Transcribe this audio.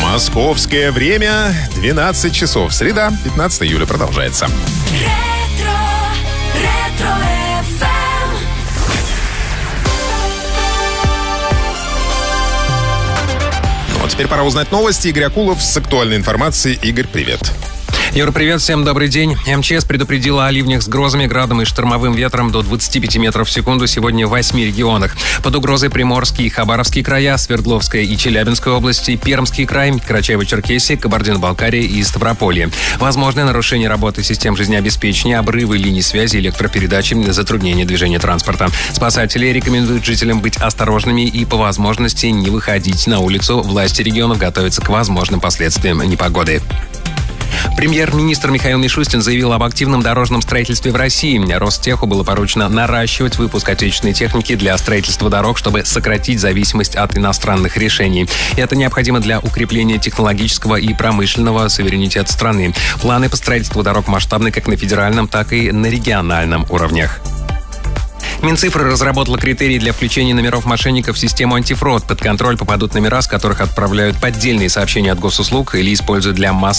Московское время 12 часов. Среда, 15 июля. Продолжается. Ну а теперь пора узнать новости. Игорь Акулов с актуальной информацией. Игорь, привет. Юра, привет, всем добрый день. МЧС предупредила о ливнях с грозами, градом и штормовым ветром до 25 метров в секунду сегодня в 8 регионах. Под угрозой Приморский и Хабаровский края, Свердловская и Челябинская области, Пермский край, Карачаево-Черкесия, Кабардино-Балкария и Ставрополье. Возможны нарушения работы систем жизнеобеспечения, обрывы линий связи, электропередачи, затруднения движения транспорта. Спасатели рекомендуют жителям быть осторожными и по возможности не выходить на улицу. Власти регионов готовятся к возможным последствиям непогоды. Премьер-министр Михаил Мишустин заявил об активном дорожном строительстве в России. Ростеху было поручено наращивать выпуск отечественной техники для строительства дорог, чтобы сократить зависимость от иностранных решений. И это необходимо для укрепления технологического и промышленного суверенитета страны. Планы по строительству дорог масштабны как на федеральном, так и на региональном уровнях. Минцифры разработала критерии для включения номеров мошенников в систему антифрод. Под контроль попадут номера, с которых отправляют поддельные сообщения от госуслуг или используют для